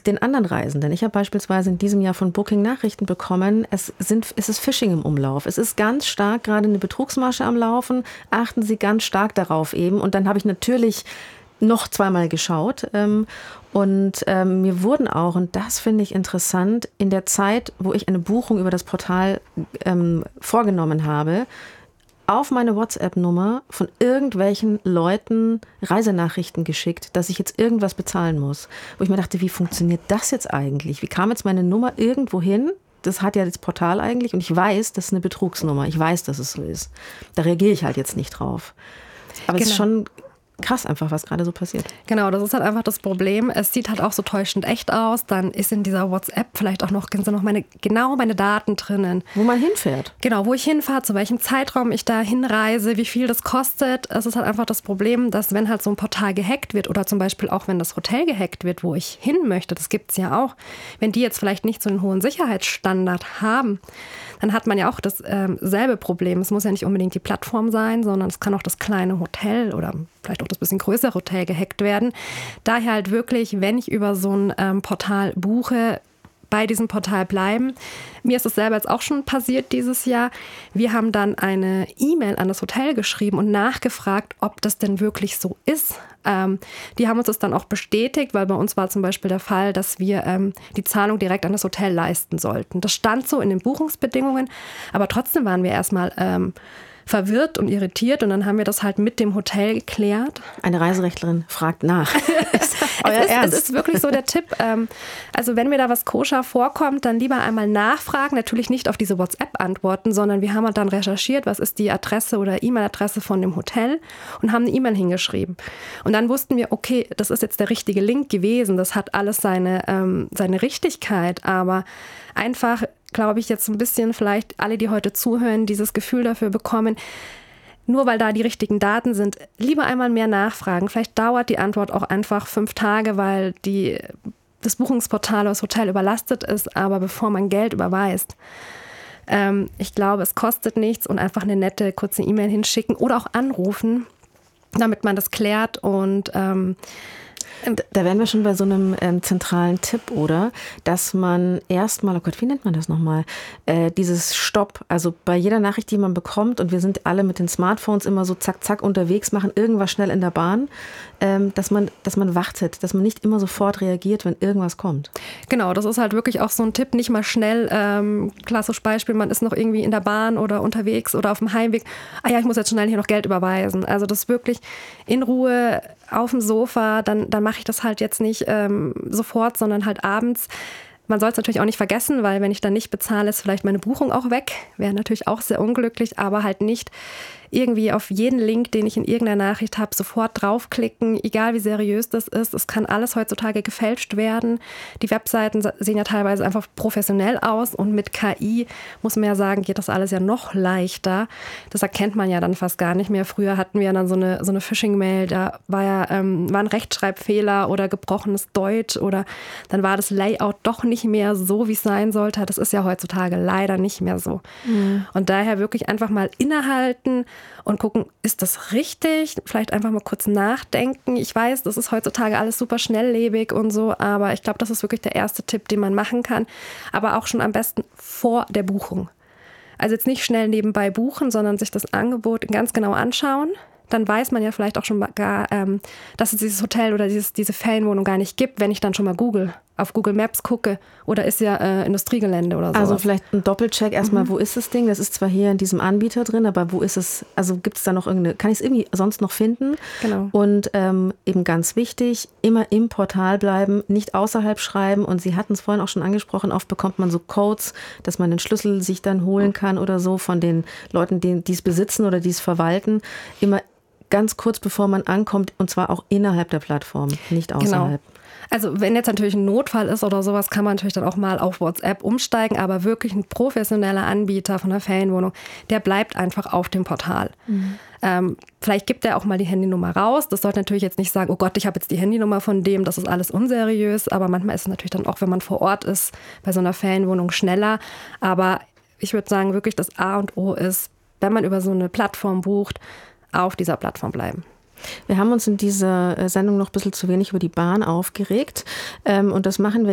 den anderen Reisenden. Ich habe beispielsweise in diesem Jahr von Booking Nachrichten bekommen, es ist Phishing im Umlauf. Es ist ganz stark gerade eine Betrugsmasche am Laufen. Achten Sie ganz stark darauf eben. Und dann habe ich natürlich noch zweimal geschaut. Mir wurden auch, und das finde ich interessant, in der Zeit, wo ich eine Buchung über das Portal vorgenommen habe, auf meine WhatsApp-Nummer von irgendwelchen Leuten Reisenachrichten geschickt, dass ich jetzt irgendwas bezahlen muss. Wo ich mir dachte, wie funktioniert das jetzt eigentlich? Wie kam jetzt meine Nummer irgendwo hin? Das hat ja das Portal eigentlich und ich weiß, das ist eine Betrugsnummer. Ich weiß, dass es so ist. Da reagiere ich halt jetzt nicht drauf. Aber es ist schon krass einfach, was gerade so passiert. Genau, das ist halt einfach das Problem. Es sieht halt auch so täuschend echt aus. Dann ist in dieser WhatsApp vielleicht auch noch meine Daten drinnen. Wo man hinfährt. Genau, wo ich hinfahre, zu welchem Zeitraum ich da hinreise, wie viel das kostet. Es ist halt einfach das Problem, dass wenn halt so ein Portal gehackt wird oder zum Beispiel auch wenn das Hotel gehackt wird, wo ich hin möchte, das gibt es ja auch, wenn die jetzt vielleicht nicht so einen hohen Sicherheitsstandard haben, dann hat man ja auch das selbe Problem. Es muss ja nicht unbedingt die Plattform sein, sondern es kann auch das kleine Hotel oder vielleicht auch das bisschen größere Hotel gehackt werden. Daher halt wirklich, wenn ich über so ein Portal buche, bei diesem Portal bleiben. Mir ist das selber jetzt auch schon passiert dieses Jahr. Wir haben dann eine E-Mail an das Hotel geschrieben und nachgefragt, ob das denn wirklich so ist. Die haben uns das dann auch bestätigt, weil bei uns war zum Beispiel der Fall, dass wir die Zahlung direkt an das Hotel leisten sollten. Das stand so in den Buchungsbedingungen, aber trotzdem waren wir erstmal verwirrt und irritiert und dann haben wir das halt mit dem Hotel geklärt. Eine Reiserechtlerin fragt nach. Es ist wirklich so der Tipp. Also wenn mir da was koscher vorkommt, dann lieber einmal nachfragen. Natürlich nicht auf diese WhatsApp antworten, sondern wir haben halt dann recherchiert, was ist die Adresse oder E-Mail-Adresse von dem Hotel und haben eine E-Mail hingeschrieben. Und dann wussten wir, okay, das ist jetzt der richtige Link gewesen. Das hat alles seine Richtigkeit, aber einfach glaube ich, jetzt ein bisschen vielleicht alle, die heute zuhören, dieses Gefühl dafür bekommen, nur weil da die richtigen Daten sind, lieber einmal mehr nachfragen. Vielleicht dauert die Antwort auch einfach 5 Tage, weil das Buchungsportal oder das Hotel überlastet ist, aber bevor man Geld überweist, ich glaube, es kostet nichts und einfach eine nette, kurze E-Mail hinschicken oder auch anrufen, damit man das klärt und da wären wir schon bei so einem zentralen Tipp, oder? Dass man erstmal, oh Gott, wie nennt man das nochmal? Dieses Stopp, also bei jeder Nachricht, die man bekommt, und wir sind alle mit den Smartphones immer so zack, zack unterwegs, machen irgendwas schnell in der Bahn, dass man wartet, dass man nicht immer sofort reagiert, wenn irgendwas kommt. Genau, das ist halt wirklich auch so ein Tipp, nicht mal schnell, klassisches Beispiel, man ist noch irgendwie in der Bahn oder unterwegs oder auf dem Heimweg, ich muss jetzt schnell hier noch Geld überweisen. Also das wirklich in Ruhe auf dem Sofa, dann mache ich das halt jetzt nicht sofort, sondern halt abends. Man soll es natürlich auch nicht vergessen, weil wenn ich dann nicht bezahle, ist vielleicht meine Buchung auch weg. Wäre natürlich auch sehr unglücklich, aber halt nicht irgendwie auf jeden Link, den ich in irgendeiner Nachricht habe, sofort draufklicken, egal wie seriös das ist. Es kann alles heutzutage gefälscht werden. Die Webseiten sehen ja teilweise einfach professionell aus und mit KI, muss man ja sagen, geht das alles ja noch leichter. Das erkennt man ja dann fast gar nicht mehr. Früher hatten wir dann so eine Phishing-Mail, da war ein Rechtschreibfehler oder gebrochenes Deutsch oder dann war das Layout doch nicht mehr so, wie es sein sollte. Das ist ja heutzutage leider nicht mehr so. Mhm. Und daher wirklich einfach mal innehalten und gucken, ist das richtig? Vielleicht einfach mal kurz nachdenken. Ich weiß, das ist heutzutage alles super schnelllebig und so, aber ich glaube, das ist wirklich der erste Tipp, den man machen kann. Aber auch schon am besten vor der Buchung. Also jetzt nicht schnell nebenbei buchen, sondern sich das Angebot ganz genau anschauen. Dann weiß man ja vielleicht auch schon gar, dass es dieses Hotel oder diese Ferienwohnung gar nicht gibt, wenn ich dann schon mal auf Google Maps gucke oder ist ja Industriegelände oder so. Also vielleicht ein Doppelcheck erstmal, wo ist das Ding? Das ist zwar hier in diesem Anbieter drin, aber wo ist es, also gibt es da noch kann ich es irgendwie sonst noch finden? Genau. Und eben ganz wichtig, immer im Portal bleiben, nicht außerhalb schreiben und Sie hatten es vorhin auch schon angesprochen, oft bekommt man so Codes, dass man den Schlüssel sich dann holen kann oder so von den Leuten, die es besitzen oder die es verwalten, immer ganz kurz bevor man ankommt und zwar auch innerhalb der Plattform, nicht außerhalb. Genau. Also wenn jetzt natürlich ein Notfall ist oder sowas, kann man natürlich dann auch mal auf WhatsApp umsteigen, aber wirklich ein professioneller Anbieter von einer Ferienwohnung, der bleibt einfach auf dem Portal. Mhm. Vielleicht gibt er auch mal die Handynummer raus. Das sollte natürlich jetzt nicht sagen, oh Gott, ich habe jetzt die Handynummer von dem, das ist alles unseriös, aber manchmal ist es natürlich dann auch, wenn man vor Ort ist, bei so einer Ferienwohnung schneller. Aber ich würde sagen, wirklich das A und O ist, wenn man über so eine Plattform bucht, auf dieser Plattform bleiben. Wir haben uns in dieser Sendung noch ein bisschen zu wenig über die Bahn aufgeregt und das machen wir